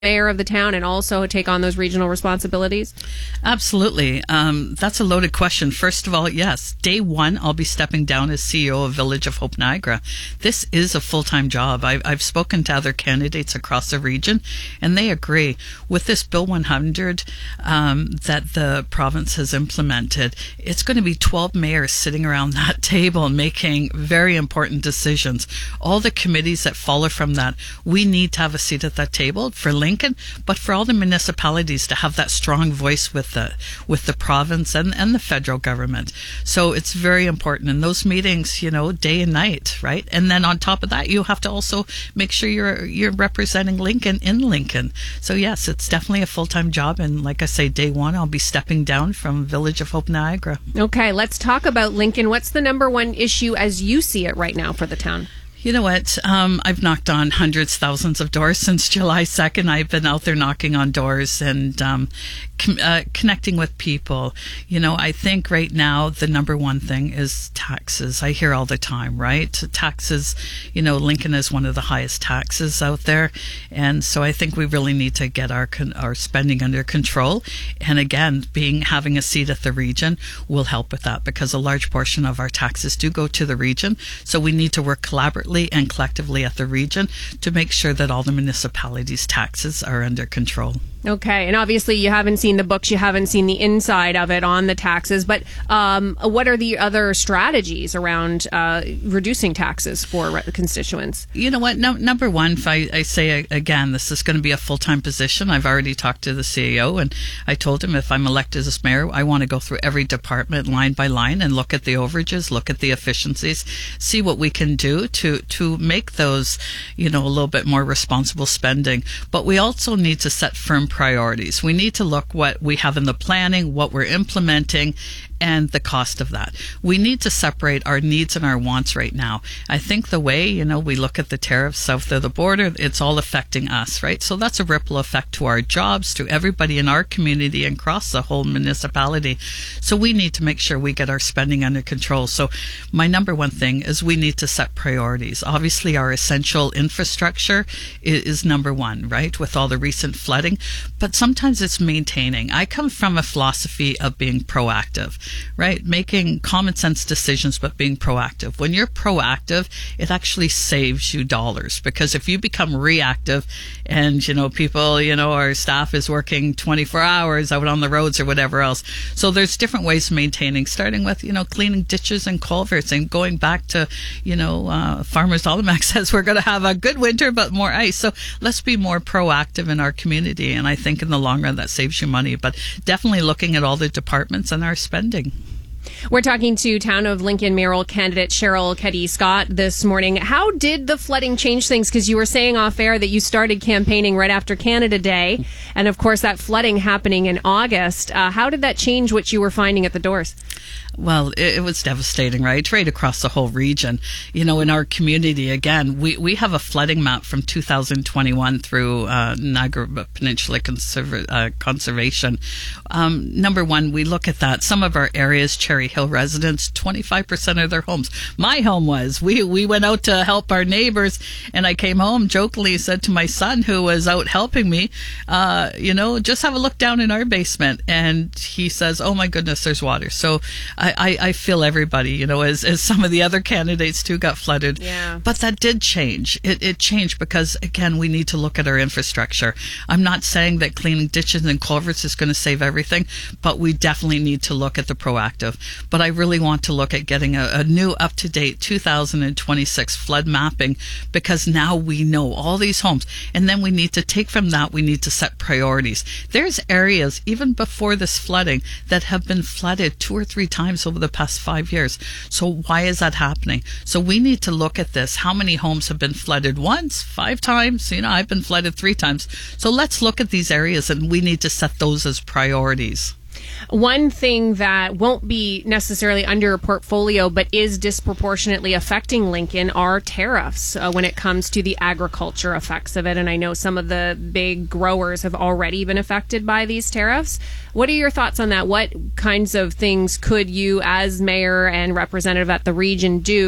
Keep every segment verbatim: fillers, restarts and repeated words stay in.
mayor of the town and also take on those regional responsibilities? Absolutely. Um, that's a loaded question. First of all, yes, day one, I'll be stepping down as C E O of Village of Hope Niagara. This is a full-time job. I've, I've spoken to other candidates across the region, and they agree with this Bill one hundred um, that the province has implemented. It's going to be twelve mayors sitting around that table making very important decisions. All the committees that follow from that, we need to have a seat at that table for Lincoln, but for all the municipalities to have that strong voice with the with the province and, and the federal government. So it's very important in those meetings, you know, day and night, right? And then on top of that, you have to also make sure you're you're representing Lincoln in Lincoln. So yes, it's definitely a full-time job, and like I say, day one, I'll be stepping down from Village of Hope Niagara. Okay, let's talk about Lincoln. What's the number one issue as you see it right now for the town? You know what? Um, I've knocked on hundreds, thousands of doors since July second. I've been out there knocking on doors and um, com- uh, connecting with people. You know, I think right now the number one thing is taxes. I hear all the time, right? Taxes, you know, Lincoln is one of the highest taxes out there. And so I think we really need to get our con- our spending under control. And again, being having a seat at the region will help with that, because a large portion of our taxes do go to the region. So we need to work collaboratively and collectively at the region to make sure that all the municipalities' taxes are under control. Okay, and obviously you haven't seen the books, you haven't seen the inside of it on the taxes, but um, what are the other strategies around uh, reducing taxes for constituents? You know what? No, number one, if I, I say again, this is going to be a full-time position. I've already talked to the C E O, and I told him if I'm elected as mayor, I want to go through every department line by line and look at the overages, look at the efficiencies, see what we can do to, to make those, you know, a little bit more responsible spending. But we also need to set firm priorities. We need to look what we have in the planning, what we're implementing, and the cost of that. We need to separate our needs and our wants right now. I think the way, you know, we look at the tariffs south of the border, it's all affecting us, right? So that's a ripple effect to our jobs, to everybody in our community and across the whole municipality. So we need to make sure we get our spending under control. So my number one thing is we need to set priorities. Obviously, our essential infrastructure is, is number one, right? With all the recent flooding, but sometimes it's maintaining. I come from a philosophy of being proactive, right? Making common sense decisions, but being proactive. When you're proactive, it actually saves you dollars, because if you become reactive and, you know, people, you know, our staff is working twenty-four hours out on the roads or whatever else. So there's different ways of maintaining, starting with, you know, cleaning ditches and culverts and going back to, you know, uh, Farmer's Almanac says we're going to have a good winter, but more ice. So let's be more proactive in our community. And I think in the long run, that saves you money, but definitely looking at all the departments and our spending. We're talking to Town of Lincoln mayoral candidate Cheryl Keddy-Scott this morning. How did the flooding change things? Because you were saying off air that you started campaigning right after Canada Day, and of course that flooding happening in August. Uh, how did that change what you were finding at the doors? Well, it, it was devastating, right? Right across the whole region. You know, in our community, again, we, we have a flooding map from two thousand twenty-one through uh, Niagara Peninsula Conserva- uh, Conservation. Um, number one, we look at that. Some of our areas, Cherry Hill residents, twenty-five percent of their homes. My home was. We, we went out to help our neighbors, and I came home, jokingly said to my son, who was out helping me, uh, you know, just have a look down in our basement. And he says, oh my goodness, there's water. So I, I, I feel everybody, you know, as, as some of the other candidates too got flooded. Yeah. But that did change. It, it changed because, again, we need to look at our infrastructure. I'm not saying that cleaning ditches and culverts is going to save everything, but we definitely need to look at the proactive. But I really want to look at getting a, a new up-to-date two thousand twenty-six flood mapping, because now we know all these homes. And then we need to take from that, we need to set priorities. There's areas, even before this flooding, that have been flooded two or three times over the past five years. So why is that happening? So we need to look at this. How many homes have been flooded once, five times? You know, I've been flooded three times. So let's look at these areas, and we need to set those as priorities. One thing that won't be necessarily under a portfolio but is disproportionately affecting Lincoln are tariffs uh, when it comes to the agriculture effects of it. And I know some of the big growers have already been affected by these tariffs. What are your thoughts on that? What kinds of things could you, as mayor and representative at the region, do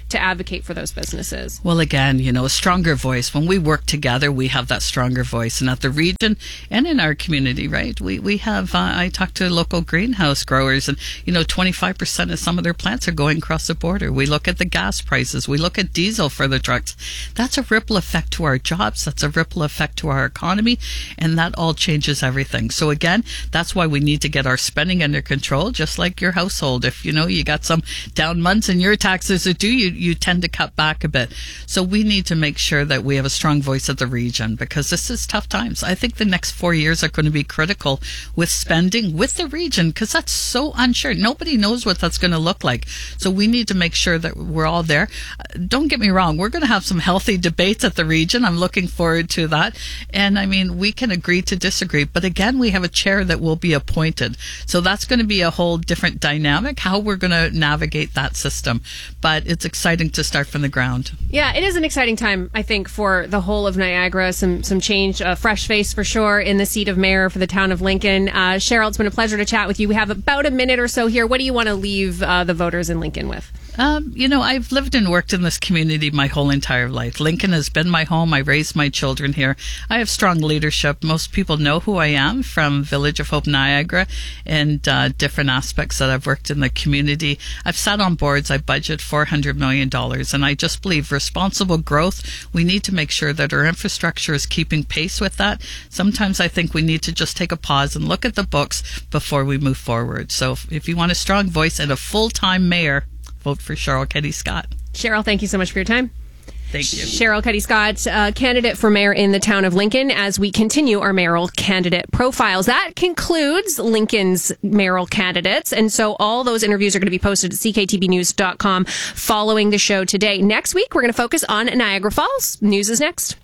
to advocate for those businesses? Well, again, you know, a stronger voice. When we work together, we have that stronger voice. And at the region and in our community, right, we, we have, uh, I talked to local greenhouse growers, and, you know, twenty-five percent of some of their plants are going across the border. We look at the gas prices. We look at diesel for the trucks. That's a ripple effect to our jobs. That's a ripple effect to our economy. And that all changes everything. So again, that's why we need to get our spending under control, just like your household. If, you know, you got some down months and your taxes are due, you, you tend to cut back a bit. So we need to make sure that we have a strong voice at the region, because this is tough times. I think the next four years are going to be critical with spending with the region, because that's so unsure. Nobody knows what that's going to look like. So we need to make sure that we're all there. Don't get me wrong. We're going to have some healthy debates at the region. I'm looking forward to that. And I mean, we can agree to disagree, but again, we have a chair that will be appointed. So that's going to be a whole different dynamic, how we're going to navigate that system. But it's exciting to start from the ground. Yeah, it is an exciting time, I think, for the whole of Niagara. Some some change, a fresh face for sure in the seat of mayor for the town of Lincoln. Uh, Cheryl, it's been a pleasure to chat with you. We have about a minute or so here. What do you want to leave uh, the voters in Lincoln with? Um, you know, I've lived and worked in this community my whole entire life. Lincoln has been my home. I raised my children here. I have strong leadership. Most people know who I am from Village of Hope Niagara and uh, different aspects that I've worked in the community. I've sat on boards. I budget four hundred million dollars, and I just believe responsible growth, we need to make sure that our infrastructure is keeping pace with that. Sometimes I think we need to just take a pause and look at the books before we move forward. So if, if you want a strong voice and a full-time mayor, vote for Cheryl Ketty-Scott. Cheryl, thank you so much for your time. Thank you. Cheryl Ketty-Scott, uh, candidate for mayor in the town of Lincoln, as we continue our mayoral candidate profiles. That concludes Lincoln's mayoral candidates. And so all those interviews are going to be posted at c k t b news dot com following the show today. Next week, we're going to focus on Niagara Falls. News is next.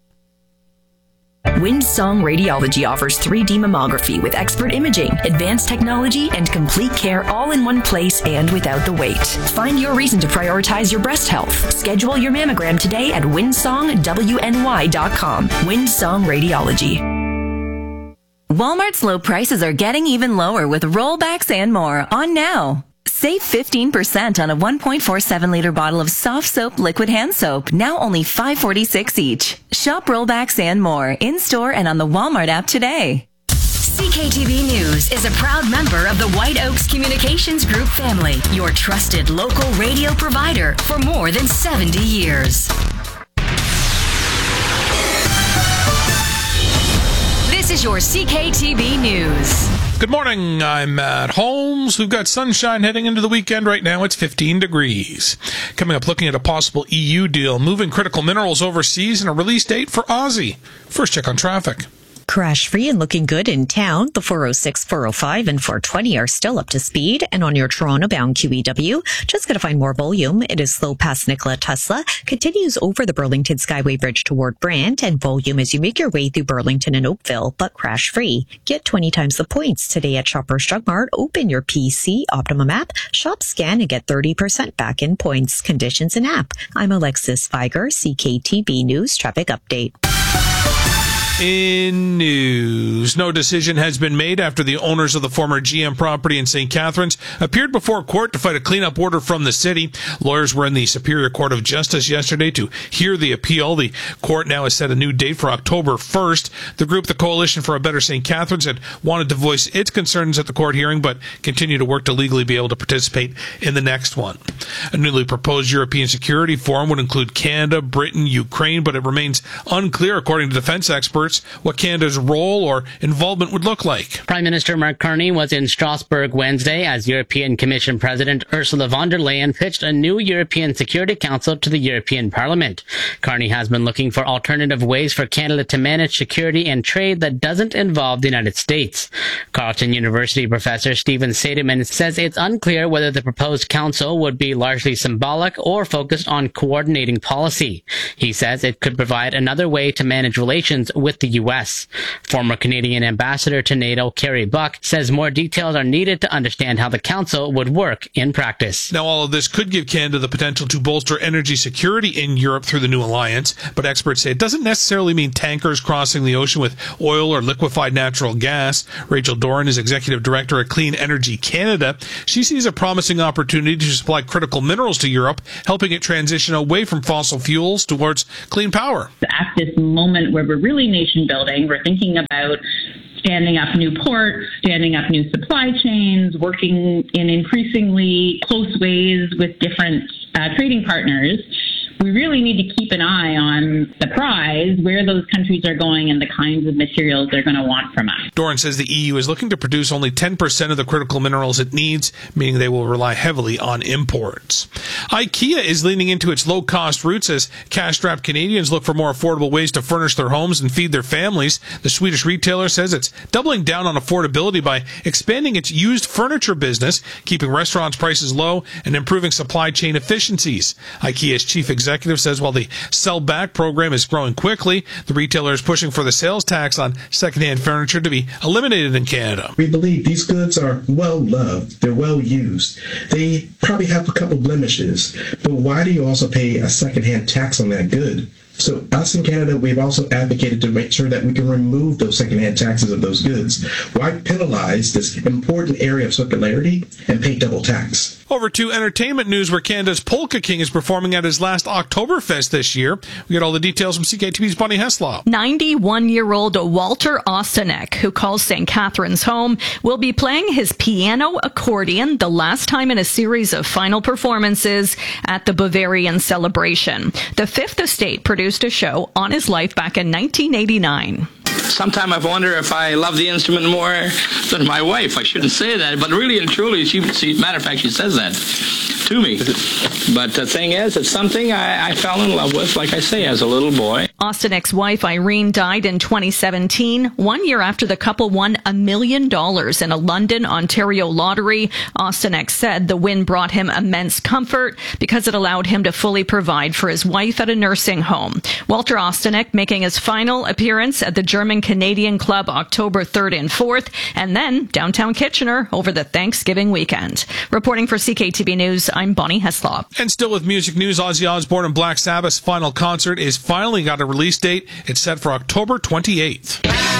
Windsong Radiology offers three D mammography with expert imaging, advanced technology, and complete care all in one place and without the wait. Find your reason to prioritize your breast health. Schedule your mammogram today at windsong w n y dot com. Windsong Radiology. Walmart's low prices are getting even lower with rollbacks and more on now. Save fifteen percent on a one point four seven liter bottle of soft soap liquid hand soap, now only five forty-six each. Shop rollbacks and more in-store and on the Walmart app today. C K T V News is a proud member of the White Oaks Communications Group family, your trusted local radio provider for more than seventy years. This is your C K T V News. Good morning, I'm Matt Holmes. We've got sunshine heading into the weekend. Right now it's fifteen degrees. Coming up, looking at a possible E U deal, moving critical minerals overseas, and a release date for Aussie. First check on traffic. Crash-free and looking good in town. The four oh six, four oh five, and four twenty are still up to speed. And on your Toronto-bound Q E W, just going to find more volume. It is slow past Nikola Tesla, continues over the Burlington Skyway Bridge toward Brant, and volume as you make your way through Burlington and Oakville, but crash-free. Get twenty times the points today at Shoppers Drug Mart. Open your P C Optimum app, shop, scan, and get thirty percent back in points. Conditions in app. I'm Alexis Feiger, C K T V News Traffic Update. In news, no decision has been made after the owners of the former G M property in Saint Catharines appeared before court to fight a cleanup order from the city. Lawyers were in the Superior Court of Justice yesterday to hear the appeal. The court now has set a new date for October first. The group, the Coalition for a Better Saint Catharines, had wanted to voice its concerns at the court hearing, but continue to work to legally be able to participate in the next one. A newly proposed European Security Forum would include Canada, Britain, Ukraine, but it remains unclear, according to defense experts, what Canada's role or involvement would look like. Prime Minister Mark Carney was in Strasbourg Wednesday as European Commission President Ursula von der Leyen pitched a new European Security Council to the European Parliament. Carney has been looking for alternative ways for Canada to manage security and trade that doesn't involve the United States. Carleton University professor Stephen Seidemann says it's unclear whether the proposed council would be largely symbolic or focused on coordinating policy. He says it could provide another way to manage relations with the U S. Former Canadian Canadian ambassador to NATO, Carrie Buck, says more details are needed to understand how the council would work in practice. Now, all of this could give Canada the potential to bolster energy security in Europe through the new alliance, but experts say it doesn't necessarily mean tankers crossing the ocean with oil or liquefied natural gas. Rachel Doran is executive director at Clean Energy Canada. She sees a promising opportunity to supply critical minerals to Europe, helping it transition away from fossil fuels towards clean power. At this moment where we're really nation building, we're thinking about standing up new ports, standing up new supply chains, working in increasingly close ways with different uh, trading partners. We really need to keep an eye on the prize, where those countries are going, and the kinds of materials they're going to want from us. Doran says the E U is looking to produce only ten percent of the critical minerals it needs, meaning they will rely heavily on imports. IKEA is leaning into its low-cost roots as cash-strapped Canadians look for more affordable ways to furnish their homes and feed their families. The Swedish retailer says it's doubling down on affordability by expanding its used furniture business, keeping restaurants' prices low, and improving supply chain efficiencies. IKEA's chief executive executive says while the Sell Back program is growing quickly, the retailer is pushing for the sales tax on secondhand furniture to be eliminated in Canada. We believe these goods are well loved, they're well used. They probably have a couple blemishes, but why do you also pay a secondhand tax on that good? So us in Canada, we've also advocated to make sure that we can remove those secondhand taxes of those goods. Why penalize this important area of circularity and pay double tax? Over to entertainment news, where Canada's Polka King is performing at his last Oktoberfest this year. We get all the details from C K T V's Bonnie Heslop. ninety-one-year-old Walter Ostanek, who calls Saint Catharines home, will be playing his piano accordion the last time in a series of final performances at the Bavarian Celebration. The Fifth Estate produced a show on his life back in nineteen eighty-nine. Sometimes I wonder if I love the instrument more than my wife. I shouldn't say that, but really and truly, she, she matter of fact, she says that to me. But the thing is, it's something I, I fell in love with, like I say, as a little boy. Ostanek's wife, Irene, died in twenty seventeen, one year after the couple won a million dollars in a London, Ontario lottery. Ostanek said the win brought him immense comfort because it allowed him to fully provide for his wife at a nursing home. Walter Ostanek making his final appearance at the German Canadian Club October third and fourth, and then downtown Kitchener over the Thanksgiving weekend. Reporting for C K T V News, I'm Bonnie Heslop. And still with music news, Ozzy Osbourne and Black Sabbath's final concert is finally got a release date. It's set for October twenty-eighth.